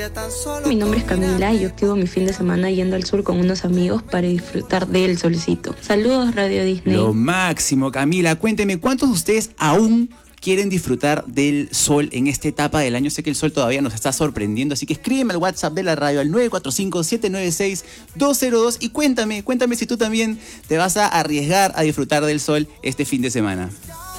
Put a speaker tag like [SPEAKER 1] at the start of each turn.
[SPEAKER 1] Mi nombre es Camila y yo activo mi fin de semana yendo al sur con unos amigos para disfrutar del solcito. Saludos, Radio Disney.
[SPEAKER 2] Lo máximo, Camila. Cuénteme, ¿cuántos de ustedes aún quieren disfrutar del sol en esta etapa del año? Sé que el sol todavía nos está sorprendiendo, así que escríbeme al WhatsApp de la radio al 945-796-202 y cuéntame si tú también te vas a arriesgar a disfrutar del sol este fin de semana.